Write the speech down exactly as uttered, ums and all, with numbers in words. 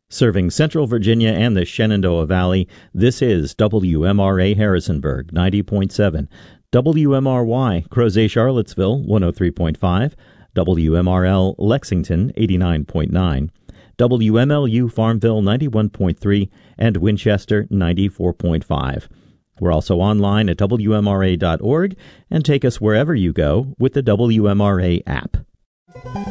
Serving Central Virginia and the Shenandoah Valley, this is W M R A Harrisonburg, ninety point seven, W M R Y Crozet Charlottesville, one oh three point five, W M R L Lexington, eighty-nine point nine, W M L U Farmville, ninety-one point three, and Winchester, ninety-four point five. We're also online at W M R A dot org and take us wherever you go with the W M R A app.